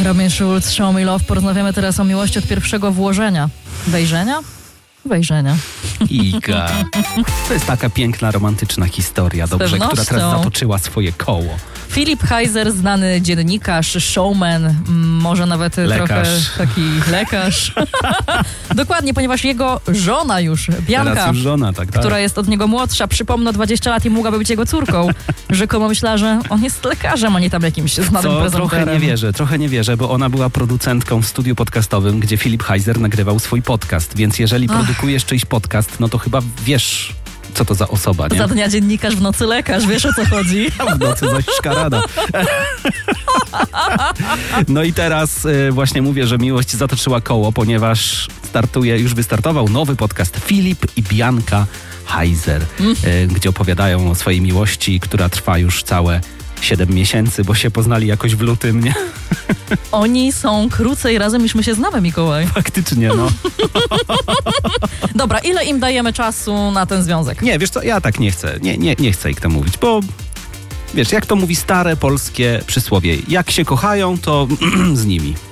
Robin Schulz, Show Me Love. Porozmawiamy teraz o miłości od pierwszego włożenia. Wejrzenia? Wejrzenia. Iga. To jest taka piękna, romantyczna historia, dobrze, która teraz zatoczyła swoje koło. Filip Heiser, znany dziennikarz, showman, może nawet lekarz. Trochę taki lekarz. Dokładnie, ponieważ jego żona już, Bianka, teraz już żona, tak. która jest od niego młodsza, przypomnę, 20 lat i mogłaby być jego córką, rzekomo myślała, że on jest lekarzem, a nie tam jakimś znanym prezenterem. Trochę nie wierzę, bo ona była producentką w studiu podcastowym, gdzie Filip Heiser nagrywał swój podcast, więc jeżeli produkujesz czyjś podcast, no to chyba wiesz, co to za osoba, nie? Za dnia dziennikarz, w nocy lekarz, wiesz o co chodzi. A w nocy zaś szkarada. No i teraz właśnie mówię, że miłość zatoczyła koło, ponieważ już wystartował nowy podcast Filip i Bianka Heiser, gdzie opowiadają o swojej miłości, która trwa już całe 7 miesięcy, bo się poznali jakoś w lutym, nie? Oni są krócej razem niż my się znamy, Mikołaj. Faktycznie, no. Dobra, ile im dajemy czasu na ten związek? Nie, wiesz co, ja tak nie chcę. Nie chcę ich to mówić, bo wiesz, jak to mówi stare polskie przysłowie, jak się kochają, to z nimi.